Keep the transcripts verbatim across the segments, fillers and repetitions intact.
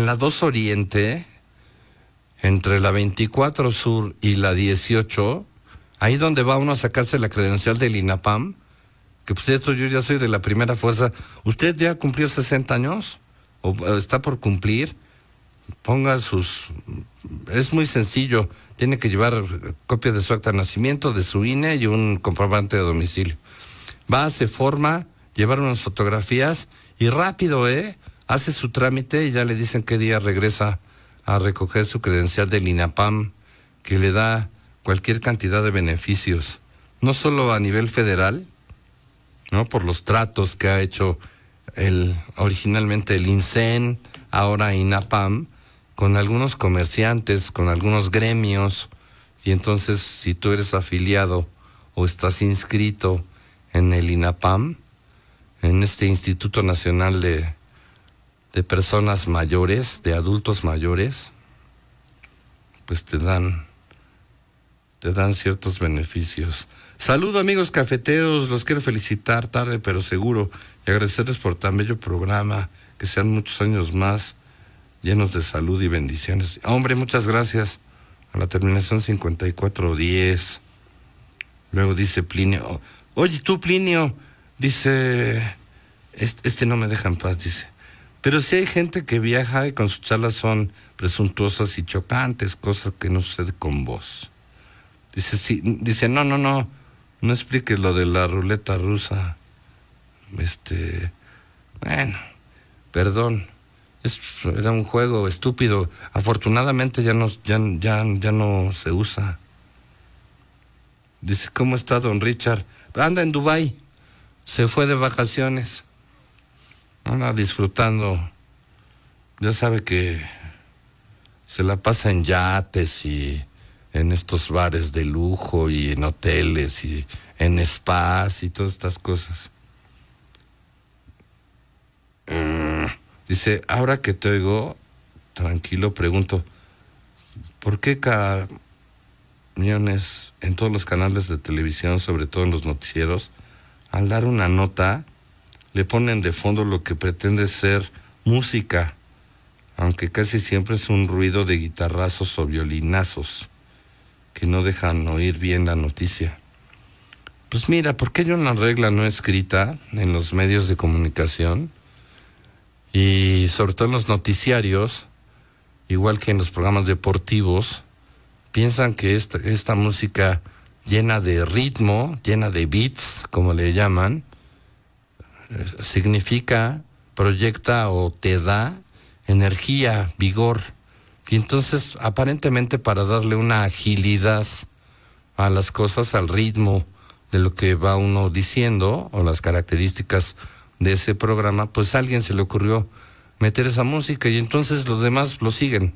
en la dos Oriente, entre la veinticuatro Sur y la dieciocho, ahí donde va uno a sacarse la credencial del INAPAM, que por cierto yo ya soy de la primera fuerza. ¿Usted ya cumplió sesenta años? ¿O está por cumplir? Ponga sus... Es muy sencillo, tiene que llevar copia de su acta de nacimiento, de su I N E y un comprobante de domicilio. Va, se forma, llevar unas fotografías y rápido, ¿eh? Hace su trámite y ya le dicen qué día regresa a recoger su credencial del INAPAM, que le da cualquier cantidad de beneficios, no solo a nivel federal, ¿no? Por los tratos que ha hecho el originalmente el INSEN, ahora INAPAM, con algunos comerciantes, con algunos gremios, y entonces si tú eres afiliado o estás inscrito en el INAPAM, en este Instituto Nacional de, de Personas Mayores, de Adultos Mayores, pues te dan, te dan ciertos beneficios. Saludo, amigos cafeteros, los quiero felicitar tarde pero seguro y agradecerles por tan bello programa, que sean muchos años más llenos de salud y bendiciones. Hombre, muchas gracias. A la terminación cincuenta y cuatro diez. Luego dice Plinio, oye tú Plinio, dice, este, este no me deja en paz, dice, pero si hay gente que viaja y con sus charlas son presuntuosas y chocantes, cosas que no sucede con vos. Dice, sí, dice, no, no, no, no expliques lo de la ruleta rusa. Este, bueno, perdón. Es, era un juego estúpido. Afortunadamente ya no, ya, ya, ya no se usa. Dice, ¿cómo está don Richard? Anda en Dubái. Se fue de vacaciones. Anda disfrutando. Ya sabe que se la pasa en yates y en estos bares de lujo y en hoteles y en spas y todas estas cosas. Mm. Dice, ahora que te oigo, tranquilo, pregunto, ¿por qué camiones en todos los canales de televisión, sobre todo en los noticieros, al dar una nota, le ponen de fondo lo que pretende ser música, aunque casi siempre es un ruido de guitarrazos o violinazos, que no dejan oír bien la noticia? Pues mira, porque hay una regla no escrita en los medios de comunicación, y sobre todo en los noticiarios, igual que en los programas deportivos, piensan que esta, esta música llena de ritmo, llena de beats, como le llaman, eh, significa, proyecta o te da energía, vigor. Y entonces, aparentemente para darle una agilidad a las cosas, al ritmo de lo que va uno diciendo, o las características de ese programa, pues a alguien se le ocurrió meter esa música y entonces los demás lo siguen.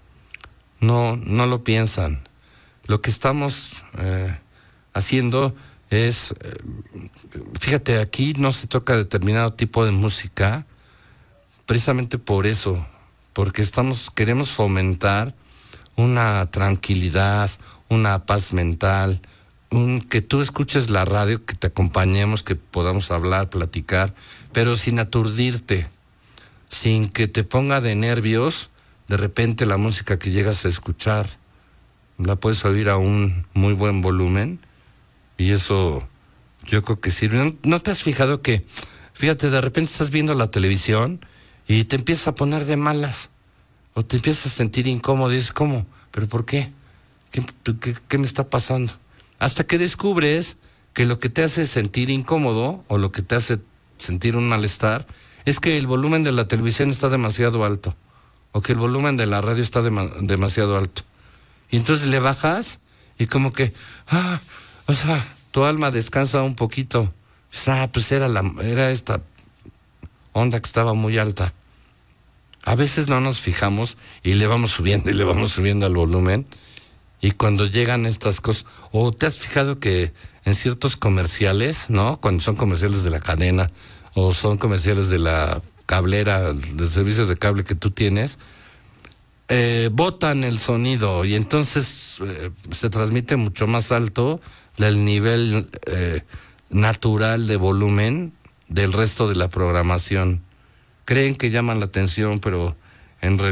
No, no lo piensan. Lo que estamos eh, haciendo es, eh, fíjate, aquí no se toca determinado tipo de música, precisamente por eso, porque estamos, queremos fomentar una tranquilidad, una paz mental, un, que tú escuches la radio, que te acompañemos, que podamos hablar, platicar, pero sin aturdirte, sin que te ponga de nervios de repente la música que llegas a escuchar. La puedes oír a un muy buen volumen y eso yo creo que sirve. ¿No, no te has fijado que, fíjate, de repente estás viendo la televisión y te empiezas a poner de malas o te empiezas a sentir incómodo y dices, ¿cómo? ¿Pero por qué? ¿Qué, qué, qué me está pasando? Hasta que descubres que lo que te hace sentir incómodo o lo que te hace sentir un malestar es que el volumen de la televisión está demasiado alto o que el volumen de la radio está dema- demasiado alto. Y entonces le bajas y como que, ah, o sea, tu alma descansa un poquito. Ah, pues era, la, era esta onda que estaba muy alta. A veces no nos fijamos y le vamos subiendo y le vamos subiendo al volumen. Y cuando llegan estas cosas, o te has fijado que en ciertos comerciales, ¿no? Cuando son comerciales de la cadena, o son comerciales de la cablera, del servicio de cable que tú tienes, eh, botan el sonido y entonces eh, se transmite mucho más alto del nivel eh, natural de volumen del resto de la programación. Creen que llaman la atención, pero en realidad